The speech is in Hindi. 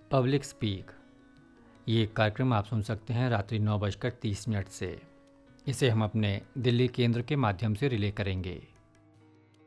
Public speak. ये कार्यक्रम आप सुन सकते हैं रात्रि 9:30 से। इसे हम अपने दिल्ली केंद्र के माध्यम से रिले करेंगे।